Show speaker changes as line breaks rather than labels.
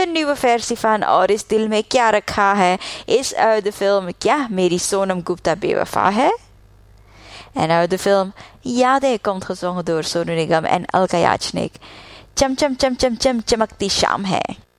de nieuwe versie van और इस दिल में क्या रखा है is uit de film क्या मेरी सोनम गुप्ता बेवफा है. En uit de film Yadeं komt gezongen door Sonu Nigam en Alka Yachnik. चम चम चम चम चम चमकती शाम है.